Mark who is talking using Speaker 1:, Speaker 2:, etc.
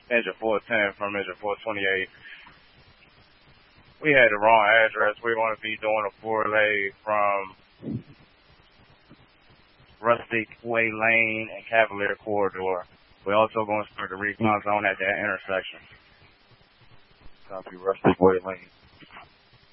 Speaker 1: engine 410 from engine 428. We had the wrong address. We're going to be doing a 4-lane from Rustic Way Lane and Cavalier Corridor. We're also going to start the recon zone at that intersection. Copy, Rustic Way Lane.